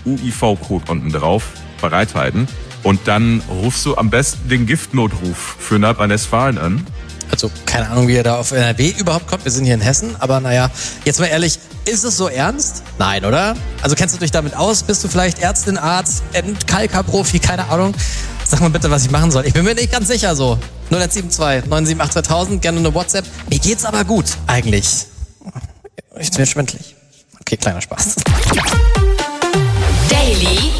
UIV-Code unten drauf, bereithalten. Und dann rufst du am besten den Giftnotruf für Nordrhein-Westfalen an. Also keine Ahnung, wie er da auf NRW überhaupt kommt. Wir sind hier in Hessen, aber naja, jetzt mal ehrlich, ist es so ernst? Nein, oder? Also kennst du dich damit aus? Bist du vielleicht Ärztin, Arzt, Entkalker-Profi, keine Ahnung? Sag mal bitte, was ich machen soll. Ich bin mir nicht ganz sicher so. 0172 978 2000, gerne eine WhatsApp. Mir geht's aber gut, eigentlich. Ich bin schwindelig. Okay, kleiner Spaß. Daily